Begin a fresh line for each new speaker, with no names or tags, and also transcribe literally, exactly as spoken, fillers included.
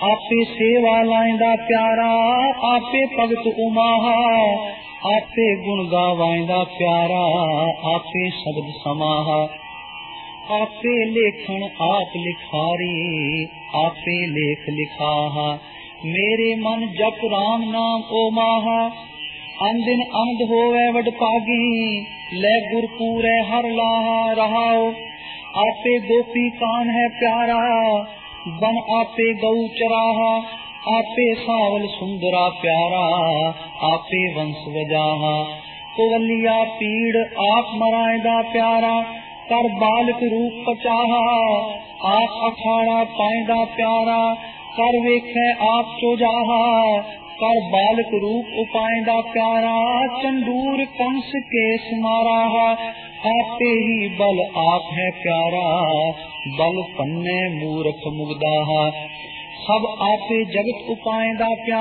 आपे सेवा लाइंदा प्यारा, आपे भगत उमाहा, आपे गुण गावाइंदा प्यारा, आपे शब्द समाहा। आपे लेखन आप लिखारी, आपे लेख लिखाहा। मेरे मन जप राम नाम ओ माहा, अंदिन अंध होवे वडभागी, लै गुरपूरै हर लाहा रहाओ। आपे गोपी कान है प्यारा, बन आपे गौ चराहा। आपे सावल सुंदरा प्यारा, आपे वंश वजाहा। कुवलिया पीड़ आप मरायदा प्यारा, कर बालक रूप पचाहा। आप अखाड़ा पाइंदा प्यारा, कर वेखै आप चोजाहा। कर बालक रूप उपाइंदा प्यारा, चंदूर कंस केस माराहा। आपे ही बल आप है प्यारा, बल पन्ने मूर्ख मुगदाहा। सब आपे जगत उपाइंदा प्यारा,